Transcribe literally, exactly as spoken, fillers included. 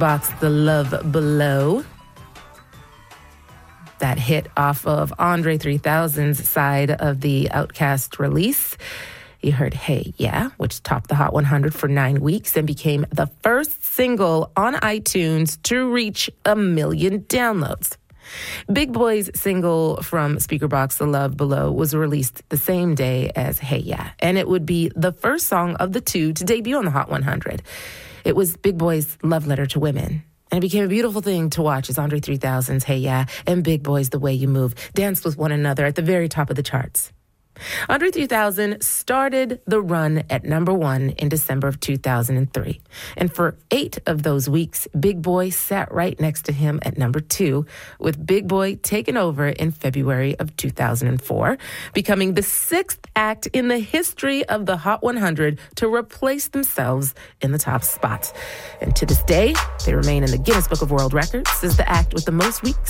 Box, The Love Below. That hit off of Andre three thousand's side of the Outkast release. You heard Hey Yeah, which topped the Hot one hundred for nine weeks and became the first single on iTunes to reach a million downloads. Big Boy's single from Speakerboxx, The Love Below, was released the same day as Hey Yeah, and it would be the first song of the two to debut on the Hot one hundred. It was Big Boy's love letter to women. And it became a beautiful thing to watch as Andre three thousand's Hey Yeah and Big Boy's The Way You Move danced with one another at the very top of the charts. Andre three thousand started the run at number one in December of two thousand three. And for eight of those weeks, Big Boy sat right next to him at number two, with Big Boy taking over in February of two thousand four, becoming the sixth act in the history of the Hot one hundred to replace themselves in the top spot. And to this day, they remain in the Guinness Book of World Records as the act with the most weeks